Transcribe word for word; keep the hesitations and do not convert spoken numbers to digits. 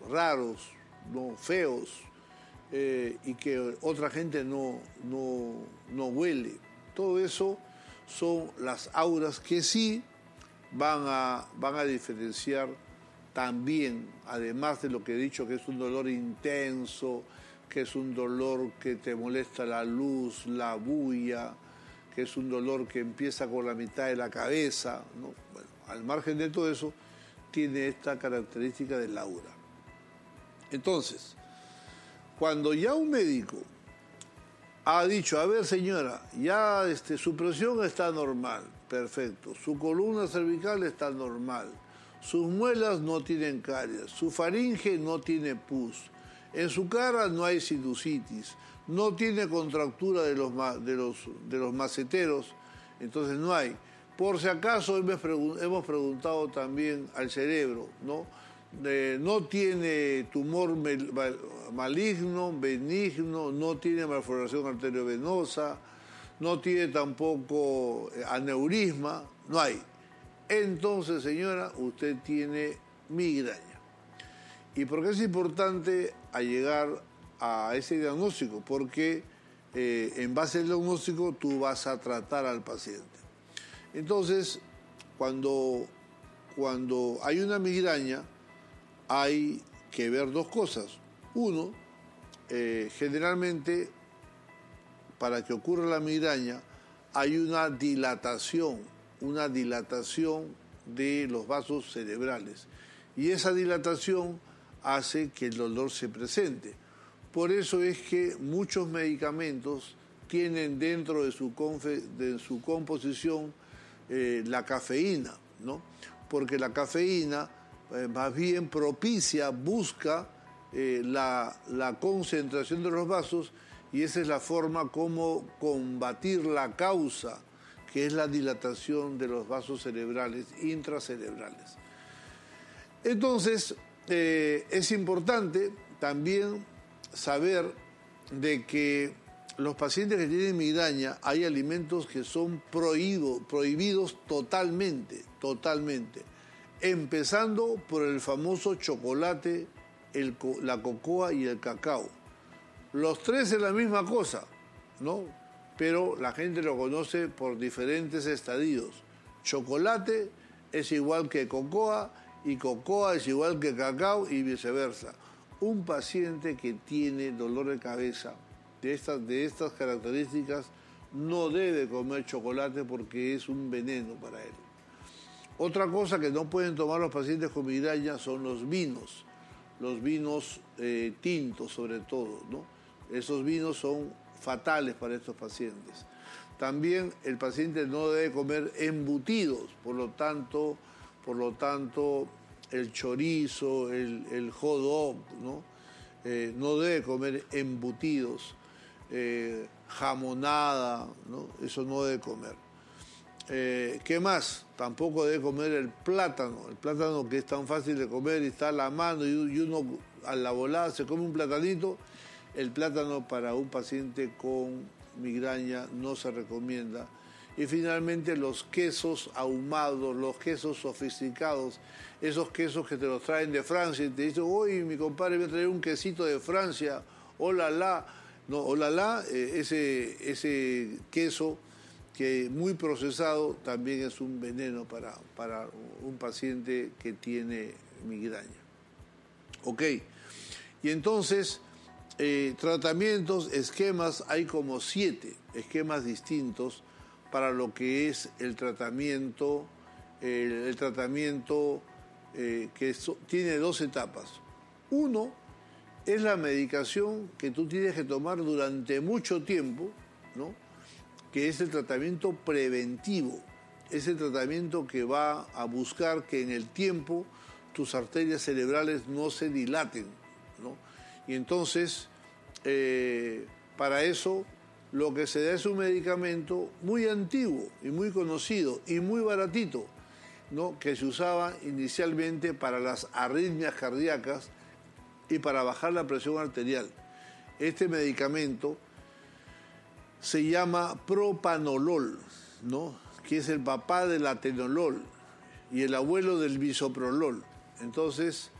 raros, ¿no? Feos, eh, y que otra gente no, no, no huele. Todo eso son las auras que sí van a, van a diferenciar también, además de lo que he dicho, que es un dolor intenso, que es un dolor que te molesta la luz, la bulla, que es un dolor que empieza con la mitad de la cabeza, ¿no? Bueno, al margen de todo eso, tiene esta característica del aura. Entonces, cuando ya un médico ha dicho, a ver señora, ya este, su presión está normal, perfecto, su columna cervical está normal, sus muelas no tienen caries, su faringe no tiene pus, en su cara no hay sinusitis, no tiene contractura de los, de los, de los maceteros, entonces no hay. Por si acaso hemos, pregun hemos preguntado también al cerebro, ¿no? Eh, no tiene tumor maligno, benigno, no tiene malformación arteriovenosa, no tiene tampoco aneurisma, no hay. Entonces, señora, usted tiene migraña. ¿Y por qué es importante llegar a ese diagnóstico? Porque eh, en base al diagnóstico tú vas a tratar al paciente. Entonces, cuando, cuando hay una migraña, hay que ver dos cosas. Uno, eh, generalmente, para que ocurra la migraña, hay una dilatación, una dilatación de los vasos cerebrales. Y esa dilatación hace que el dolor se presente. Por eso es que muchos medicamentos tienen dentro de su, de su composición eh, la cafeína, ¿no? Porque la cafeína eh, más bien propicia, busca eh, la, la concentración de los vasos, y esa es la forma como combatir la causa, que es la dilatación de los vasos cerebrales, intracerebrales. Entonces, eh, es importante también saber de que los pacientes que tienen migraña, hay alimentos que son prohibido, prohibidos totalmente, totalmente. Empezando por el famoso chocolate, el, la cocoa y el cacao. Los tres es la misma cosa, ¿no? Pero la gente lo conoce por diferentes estadios. Chocolate es igual que cocoa y cocoa es igual que cacao y viceversa. Un paciente que tiene dolor de cabeza de estas, de estas características no debe comer chocolate porque es un veneno para él. Otra cosa que no pueden tomar los pacientes con migraña son los vinos, los vinos eh, tintos sobre todo, ¿no? Esos vinos son fatales para estos pacientes. También el paciente no debe comer embutidos, por lo tanto, por lo tanto el chorizo, el, el hot dog, ¿no? Eh, no debe comer embutidos, eh, jamonada, ¿no? Eso no debe comer. Eh, ¿Qué más? Tampoco debe comer el plátano, el plátano que es tan fácil de comer y está a la mano y uno a la volada se come un platanito. El plátano para un paciente con migraña no se recomienda. Y finalmente los quesos ahumados, los quesos sofisticados, esos quesos que te los traen de Francia y te dicen, uy, mi compadre me trae un quesito de Francia, hola la, no, hola la, eh, ese, ese queso que muy procesado también es un veneno para, para un paciente que tiene migraña. Ok, y entonces eh, tratamientos, esquemas, hay como siete esquemas distintos para lo que es el tratamiento, el, el tratamiento eh, que so, tiene dos etapas. Uno es la medicación que tú tienes que tomar durante mucho tiempo, ¿no? Que es el tratamiento preventivo, es el tratamiento que va a buscar que en el tiempo tus arterias cerebrales no se dilaten, ¿no? Y entonces, eh, para eso, lo que se da es un medicamento muy antiguo y muy conocido y muy baratito, ¿no? Que se usaba inicialmente para las arritmias cardíacas y para bajar la presión arterial. Este medicamento se llama propanolol, ¿no? Que es el papá del atenolol y el abuelo del bisoprolol. Entonces,